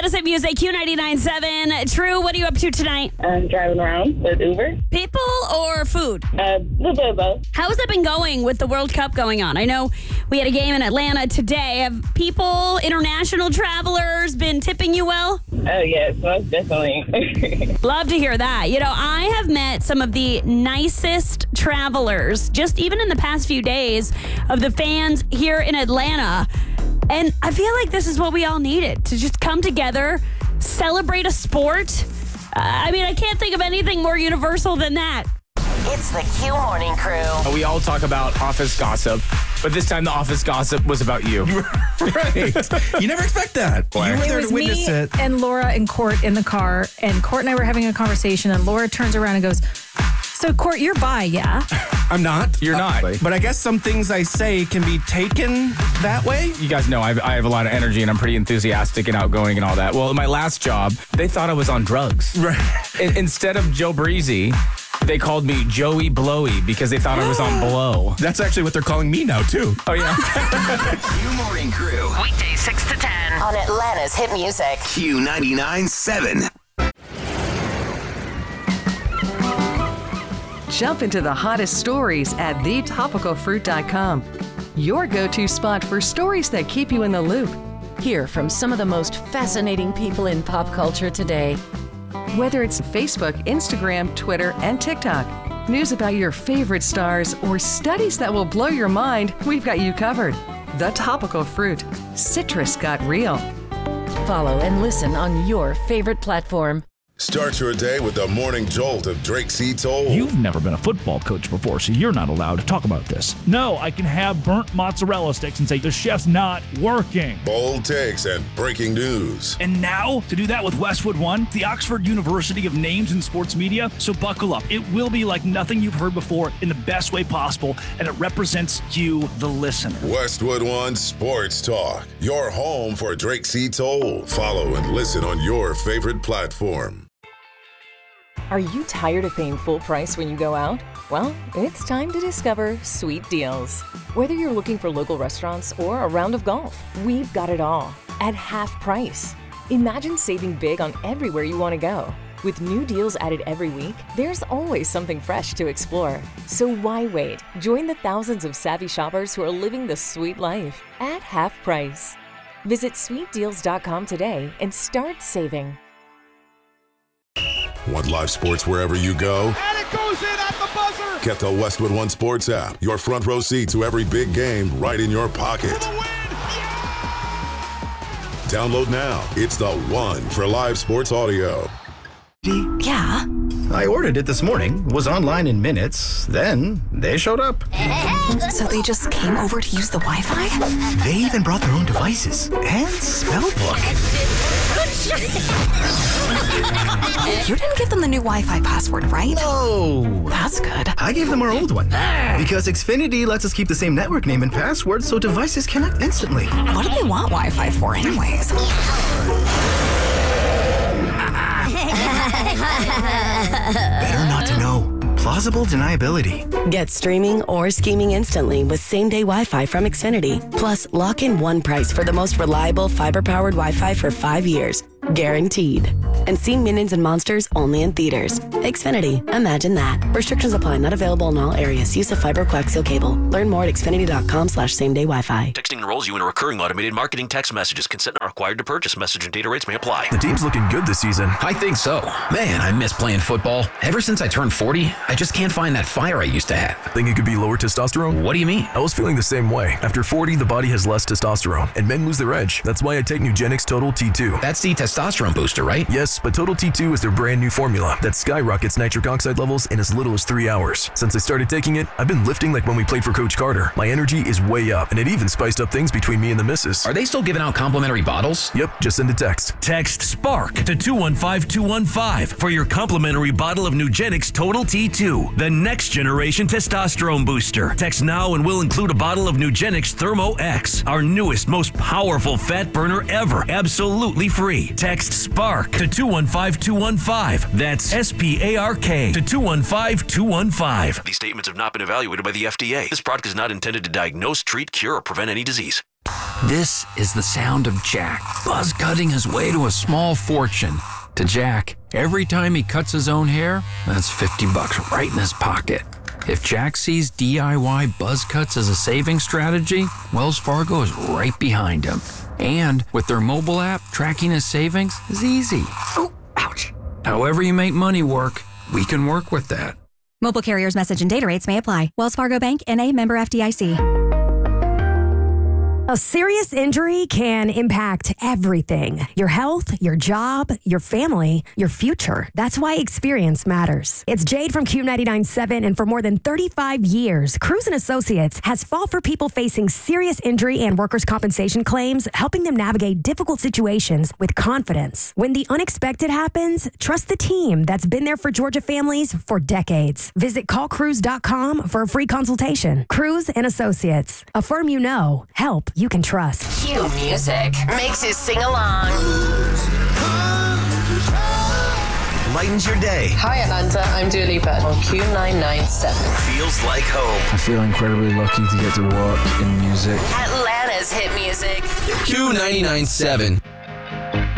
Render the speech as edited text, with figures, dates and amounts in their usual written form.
Atlanta's Hit Music, Q99.7. True, what are you up to tonight? I'm driving around with Uber. People or food? A little bit of both. How's it been going with the World Cup going on? I know we had a game in Atlanta today. Have people, international travelers, been tipping you well? Oh, yes, most definitely. Love to hear that. You know, I have met some of the nicest travelers, just even in the past few days, of the fans here in Atlanta. And I feel like this is what we all needed, to just come together, celebrate a sport. I can't think of anything more universal than that. It's the Q Morning Crew. We all talk about office gossip, but this time the office gossip was about you. Right. You never expect that. Why? You were It there was to witness me it. and Laura and Court in the car, and Court and I were having a conversation, and Laura turns around and goes, "So, Court, you're bi, yeah?" I'm not. You're not. But I guess some things I say can be taken that way. You guys know I have a lot of energy and I'm pretty enthusiastic and outgoing and all that. Well, in my last job, they thought I was on drugs. Right. Instead of Joe Breezy, they called me Joey Blowy because they thought I was on blow. That's actually what they're calling me now, too. Oh, yeah. Q Morning Crew. Weekdays 6 to 10 on Atlanta's Hit Music. Q99.7. Jump into the hottest stories at thetopicalfruit.com. Your go-to spot for stories that keep you in the loop. Hear from some of the most fascinating people in pop culture today. Whether it's Facebook, Instagram, Twitter, and TikTok, news about your favorite stars, or studies that will blow your mind, we've got you covered. The Topical Fruit. Citrus got real. Follow and listen on your favorite platform. Start your day with the morning jolt of Drake C. Toll. You've never been a football coach before, so you're not allowed to talk about this. No, I can have burnt mozzarella sticks and say the chef's not working. Bold takes and breaking news. And now, to do that with Westwood One, the Oxford University of Names in Sports Media, so buckle up. It will be like nothing you've heard before in the best way possible, and it represents you, the listener. Westwood One Sports Talk, your home for Drake C. Toll. Follow and listen on your favorite platform. Are you tired of paying full price when you go out? Well, it's time to discover Sweet Deals. Whether you're looking for local restaurants or a round of golf, we've got it all at half price. Imagine saving big on everywhere you want to go. With new deals added every week, there's always something fresh to explore. So why wait? Join the thousands of savvy shoppers who are living the sweet life at half price. Visit sweetdeals.com today and start saving. Want live sports wherever you go? And it goes in at the buzzer! Get the Westwood One Sports app. Your front row seat to every big game right in your pocket. Download now. It's the one for live sports audio. Yeah. I ordered it this morning, was online in minutes, then they showed up. So they just came over to use the Wi-Fi? They even brought their own devices and spell book. You didn't give them the new Wi-Fi password, right? No. That's good. I gave them our old one. Because Xfinity lets us keep the same network name and password so devices connect instantly. What do they want Wi-Fi for anyways? Better not to know. Plausible deniability. Get streaming or scheming instantly with same-day Wi-Fi from Xfinity. Plus, lock in one price for the most reliable fiber-powered Wi-Fi for 5 years. Guaranteed. And see Minions and Monsters only in theaters. Xfinity. Imagine that. Restrictions apply. Not available in all areas. Use of fiber coaxial cable. Learn more at xfinity.com/same-day Wi-Fi. Texting enrolls you in a recurring automated marketing text messages. Consent not required to purchase. Message and data rates may apply. The team's looking good this season. I think so. Man, I miss playing football. Ever since I turned 40, I just can't find that fire I used to have. Think it could be lower testosterone? What do you mean? I was feeling the same way. After 40, the body has less testosterone, and men lose their edge. That's why I take Nugenix Total T2. That's the testosterone booster, right? Yes, but Total T2 is their brand new formula that skyrockets nitric oxide levels in as little as 3 hours. Since I started taking it, I've been lifting like when we played for Coach Carter. My energy is way up, and it even spiced up things between me and the missus. Are they still giving out complimentary bottles? Yep, just send a text. Text SPARK to 215-215 for your complimentary bottle of Nugenix Total T2, the next generation testosterone booster. Text now and we'll include a bottle of Nugenix Thermo X, our newest, most powerful fat burner ever, absolutely free. Text SPARK to 215-215. That's SPARK to 215-215. These statements have not been evaluated by the FDA. This product is not intended to diagnose, treat, cure, or prevent any disease. This is the sound of Jack, buzz cutting his way to a small fortune. To Jack, every time he cuts his own hair, that's $50 right in his pocket. If Jack sees DIY buzz cuts as a saving strategy, Wells Fargo is right behind him. And with their mobile app, tracking his savings is easy. Oh, ouch. However you make money work, we can work with that. Mobile carriers' message and data rates may apply. Wells Fargo Bank, N.A., member FDIC. A serious injury can impact everything. Your health, your job, your family, your future. That's why experience matters. It's Jade from Q99.7, and for more than 35 years, Cruz & Associates has fought for people facing serious injury and workers' compensation claims, helping them navigate difficult situations with confidence. When the unexpected happens, trust the team that's been there for Georgia families for decades. Visit callcruz.com for a free consultation. Cruz & Associates, a firm you know, help you can trust. Q Music makes you sing along. Lightens your day. Hi Atlanta, I'm Dua Lipa on Q997. Feels like home. I feel incredibly lucky to get to work in music. Atlanta's hit music. Q99.7.